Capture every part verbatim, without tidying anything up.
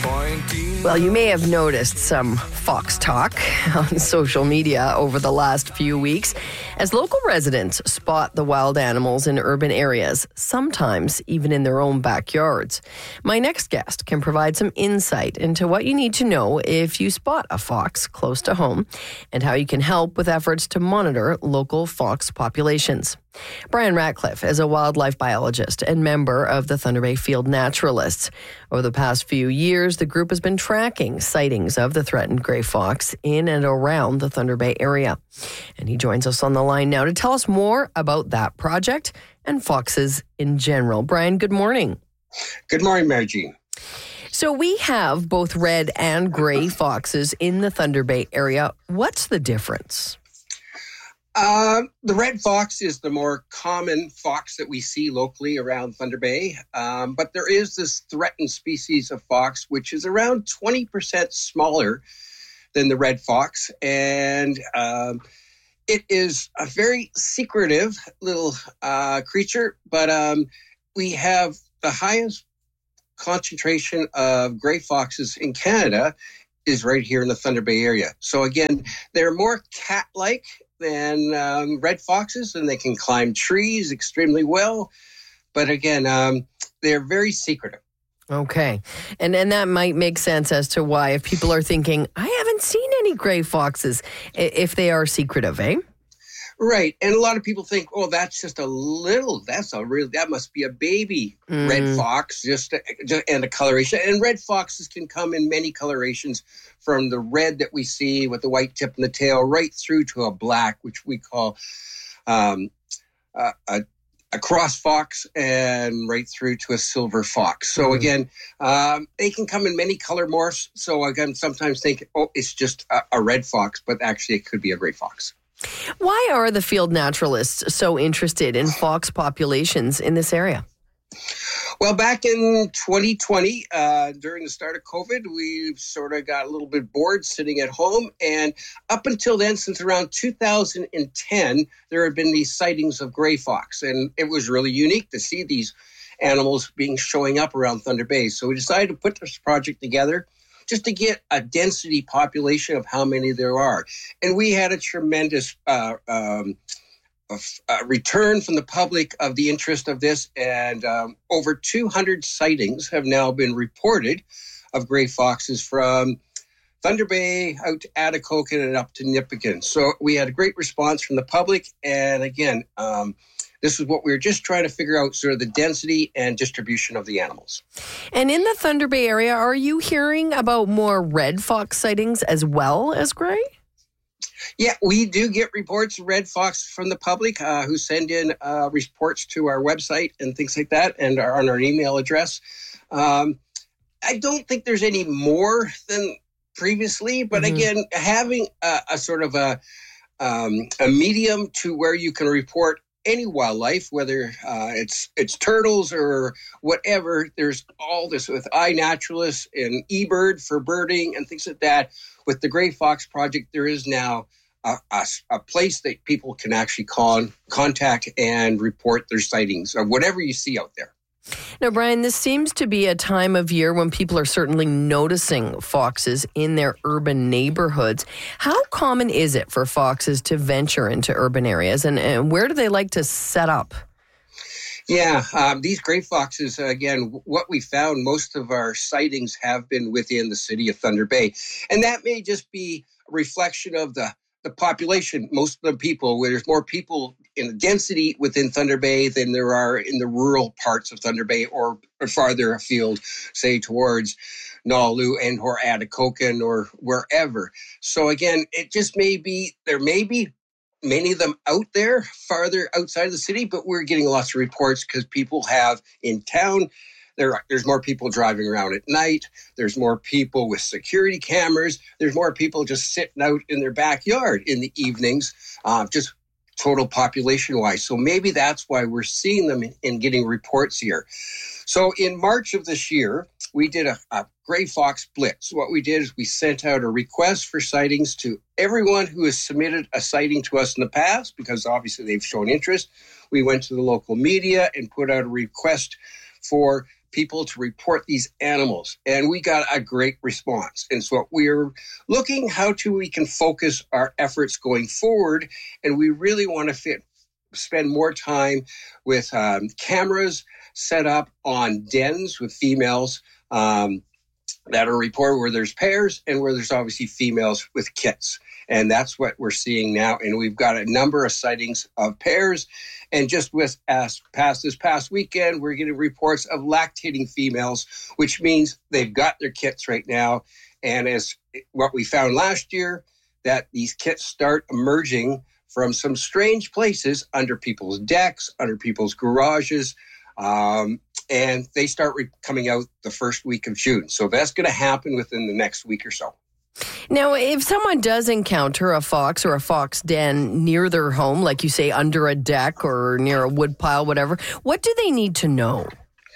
Well, you may have noticed some fox talk on social media over the last few weeks as local residents spot the wild animals in urban areas, sometimes even in their own backyards. My next guest can provide some insight into what you need to know if you spot a fox close to home and how you can help with efforts to monitor local fox populations. Brian Ratcliffe is a wildlife biologist and member of the Thunder Bay Field Naturalists. Over the past few years, the group has been tracking sightings of the threatened gray fox in and around the Thunder Bay area. And he joins us on the line now to tell us more about that project and foxes in general. Brian, good morning. Good morning, Mary Jean. So we have both red and gray foxes in the Thunder Bay area. What's the difference? Uh, the red fox is the more common fox that we see locally around Thunder Bay, um, but there is this threatened species of fox, which is around twenty percent smaller than the red fox, and um, it is a very secretive little uh, creature, but um, we have the highest concentration of gray foxes in Canada is right here in the Thunder Bay area. So again, they're more cat-like than um, red foxes, and they can climb trees extremely well. But again, um, they're very secretive. Okay. And and that might make sense as to why, if people are thinking, I haven't seen any gray foxes, if they are secretive, eh? Right. And a lot of people think, oh, that's just a little, that's a real, that must be a baby mm. red fox, just, just and a coloration. And red foxes can come in many colorations, from the red that we see with the white tip and the tail right through to a black, which we call um, a, a, a cross fox, and right through to a silver fox. So mm. again, um, they can come in many color morphs. So again, sometimes think, oh, it's just a, a red fox, but actually it could be a gray fox. Why are the field naturalists so interested in fox populations in this area? Well, back in twenty twenty, uh, during the start of COVID, we sort of got a little bit bored sitting at home. And up until then, since around two thousand ten, there had been these sightings of gray fox. And it was really unique to see these animals being showing up around Thunder Bay. So we decided to put this project together just to get a density population of how many there are. And we had a tremendous uh, um, a return from the public of the interest of this. And um, over two hundred sightings have now been reported of gray foxes from Thunder Bay out to Atikokan and up to Nipigon. So we had a great response from the public. And again, um, this is what we were just trying to figure out, sort of the density and distribution of the animals. And in the Thunder Bay area, are you hearing about more red fox sightings as well as gray? Yeah, we do get reports of red fox from the public uh, who send in uh, reports to our website and things like that, and are on our email address. Um, I don't think there's any more than previously, but mm-hmm. again, having a, a sort of a, um, a medium to where you can report any wildlife, whether uh, it's it's turtles or whatever. There's all this with iNaturalist and eBird for birding and things like that. With the Gray Fox Project, there is now a, a, a place that people can actually call, contact and report their sightings of whatever you see out there. Now, Brian, this seems to be a time of year when people are certainly noticing foxes in their urban neighborhoods. How common is it for foxes to venture into urban areas, and, and where do they like to set up? Yeah, um, these gray foxes, again, what we found, most of our sightings have been within the city of Thunder Bay. And that may just be a reflection of the the population. Most of the people, where there's more people in the density within Thunder Bay than there are in the rural parts of Thunder Bay, or, or farther afield, say towards Naulu and or Atikokan or wherever. So again, it just may be, there may be many of them out there farther outside of the city, but we're getting lots of reports because people have in town. There, there's more people driving around at night. There's more people with security cameras. There's more people just sitting out in their backyard in the evenings, uh, just total population-wise. So maybe that's why we're seeing them and getting reports here. So in March of this year, we did a, a gray fox blitz. What we did is we sent out a request for sightings to everyone who has submitted a sighting to us in the past, because obviously they've shown interest. We went to the local media and put out a request for people to report these animals, and we got a great response. And so we're looking how to we can focus our efforts going forward, and we really want to fit, spend more time with um, cameras set up on dens with females um, that are reported where there's pairs and where there's obviously females with kits. And that's what we're seeing now. And we've got a number of sightings of pairs. And just with as past this past weekend, we're getting reports of lactating females, which means they've got their kits right now. And as what we found last year, that these kits start emerging from some strange places under people's decks, under people's garages, um, and they start re- coming out the first week of June. So that's going to happen within the next week or so. Now, if someone does encounter a fox or a fox den near their home, like you say, under a deck or near a woodpile, whatever, what do they need to know?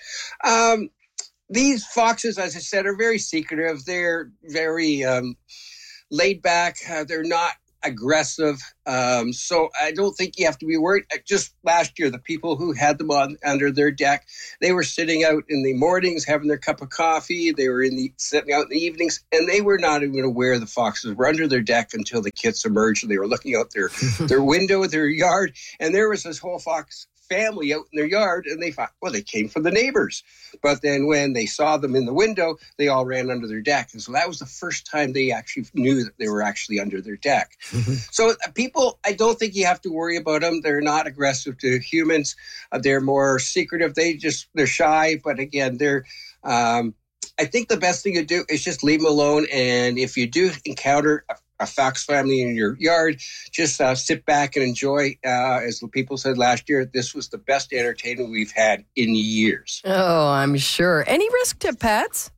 Um, these foxes, as I said, are very secretive. They're very um, laid back. Uh, they're not aggressive. Um, so I don't think you have to be worried. Just last year, the people who had them on under their deck, they were sitting out in the mornings having their cup of coffee. They were in the sitting out in the evenings, and they were not even aware the foxes were under their deck until the kits emerged. And they were looking out their their window, their yard, and there was this whole fox family out in their yard, and they thought, well, they came from the neighbors. But then when they saw them in the window, they all ran under their deck. And so that was the first time they actually knew that they were actually under their deck. Mm-hmm. So uh, people, I don't think you have to worry about them. They're not aggressive to humans. Uh, they're more secretive. They just, they're shy. But again, they're, um, I think the best thing to do is just leave them alone. And if you do encounter a a fox family in your yard, just uh, sit back and enjoy. Uh, as the people said last year, this was the best entertainment we've had in years. Oh, I'm sure. Any risk to pets?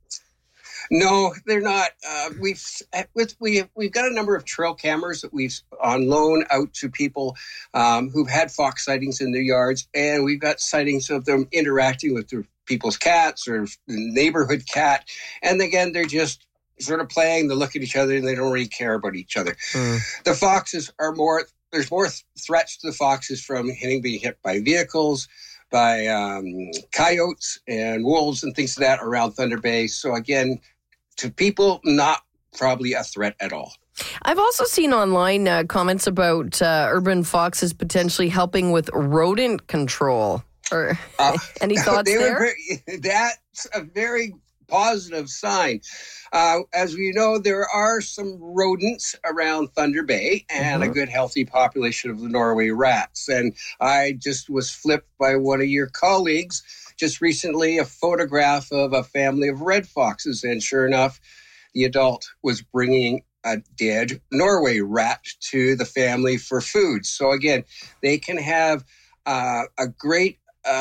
No, they're not. Uh, we've with we we've got a number of trail cameras that we've on loan out to people um, who've had fox sightings in their yards, and we've got sightings of them interacting with their people's cats or the neighborhood cat. And again, they're just sort of playing, they look at each other, and they don't really care about each other. Mm. The foxes are more, there's more th- threats to the foxes from hitting, being hit by vehicles, by um, coyotes and wolves and things like that around Thunder Bay. So again, to people, not probably a threat at all. I've also seen online uh, comments about uh, urban foxes potentially helping with rodent control. Or uh, any thoughts there? Very, that's a very positive sign. Uh, as we know, there are some rodents around Thunder Bay and mm-hmm. a good healthy population of the Norway rats. And I just was flipped by one of your colleagues just recently, a photograph of a family of red foxes. And sure enough, the adult was bringing a dead Norway rat to the family for food. So again, they can have uh, a great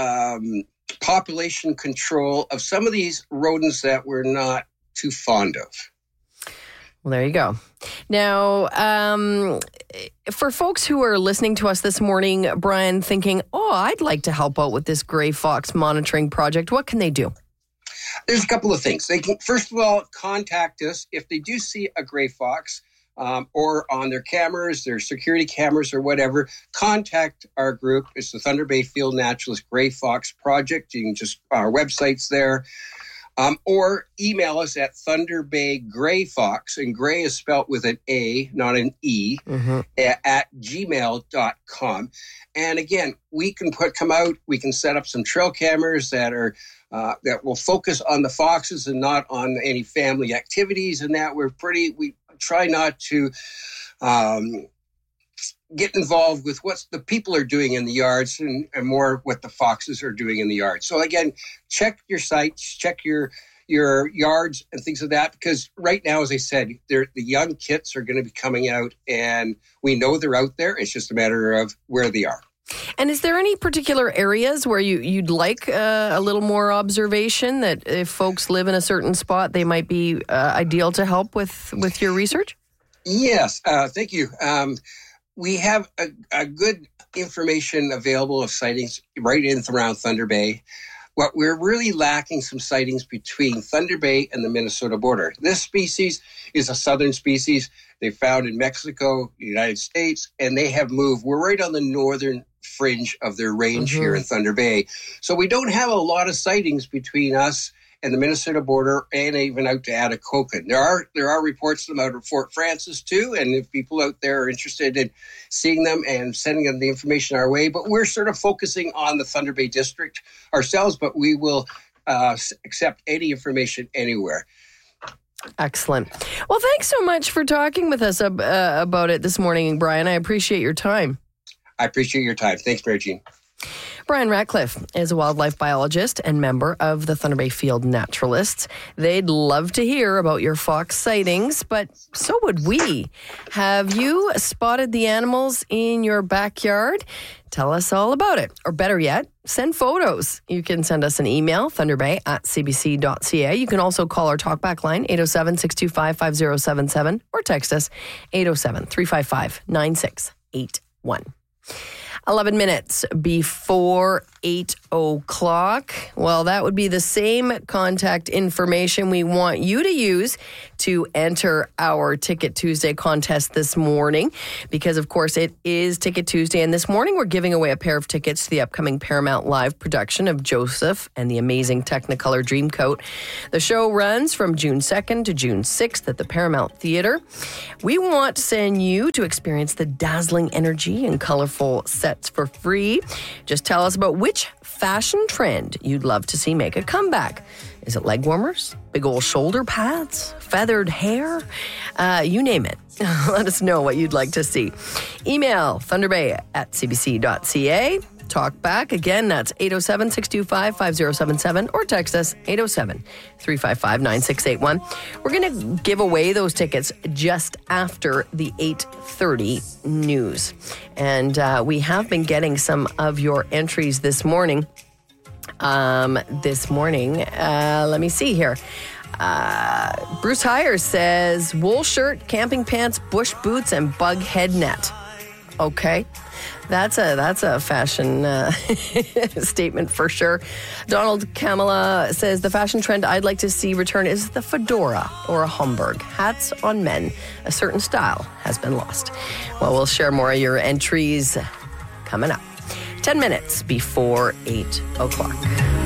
um, population control of some of these rodents that we're not too fond of. Well, there you go. Now, um, for folks who are listening to us this morning, Brian, thinking, oh, I'd like to help out with this gray fox monitoring project, what can they do? There's a couple of things. They can, first of all, contact us if they do see a gray fox. Um, or on their cameras, their security cameras or whatever, contact our group. It's the Thunder Bay Field Naturalist Gray Fox Project. You can just, our website's there. Um, or email us at Thunder Bay Gray Fox, and gray is spelt with an A, not an E, mm-hmm. at, at gmail dot com. And again, we can put come out, we can set up some trail cameras that are uh, that will focus on the foxes and not on any family activities. And that we're pretty, we try not to um, get involved with what the people are doing in the yards and, and more what the foxes are doing in the yards. So again, check your sites, check your your yards and things like that, because right now, as I said, the young kits are going to be coming out, and we know they're out there. It's just a matter of where they are. And is there any particular areas where you, you'd like uh, a little more observation, that if folks live in a certain spot, they might be uh, ideal to help with, with your research? Yes, uh, thank you. Um, we have a, a good information available of sightings right in and around Thunder Bay. What we're really lacking some sightings between Thunder Bay and the Minnesota border. This species is a southern species. They're found in Mexico, the United States, and they have moved. We're right on the northern fringe of their range Mm-hmm. here in Thunder Bay. So we don't have a lot of sightings between us and the Minnesota border, and even out to Atikokan. There are there are reports of them out of Fort Francis too, and if people out there are interested in seeing them and sending them the information our way, but we're sort of focusing on the Thunder Bay district ourselves, but we will uh, accept any information anywhere. Excellent. Well, thanks so much for talking with us uh, about it this morning, Brian. I appreciate your time. I appreciate your time. Thanks, Mary Jean. Brian Ratcliffe is a wildlife biologist and member of the Thunder Bay Field Naturalists. They'd love to hear about your fox sightings, but so would we. Have you spotted the animals in your backyard? Tell us all about it. Or better yet, send photos. You can send us an email, thunderbay at c b c dot c a. You can also call our talkback line, eight oh seven, six two five, five oh seven seven, or text us, eight oh seven, three five five, nine six eight one. eleven minutes before eight o'clock. Well, that would be the same contact information we want you to use to enter our Ticket Tuesday contest this morning, because of course it is Ticket Tuesday, and this morning we're giving away a pair of tickets to the upcoming Paramount Live production of Joseph and the Amazing Technicolor Dreamcoat. The show runs from June second to June sixth at the Paramount Theatre. We want to send you to experience the dazzling energy and colorful sets for free. Just tell us about which fashion trend you'd love to see make a comeback. Is it leg warmers, big old shoulder pads, feathered hair? Uh, you name it. Let us know what you'd like to see. Email thunderbay at c b c dot c a. Talk back. Again, that's eight oh seven, six two five, five oh seven seven, or text us eight oh seven, three five five, nine six eight one. We're going to give away those tickets just after the eight thirty news. And uh, we have been getting some of your entries this morning. Um, this morning, uh, let me see here. Uh, Bruce Hires says wool shirt, camping pants, bush boots, and bug head net. Okay. That's a that's a fashion uh, statement for sure. Donald Kamala says the fashion trend I'd like to see return is the fedora or a Homburg. Hats on men. A certain style has been lost. Well, we'll share more of your entries coming up. Ten minutes before eight o'clock.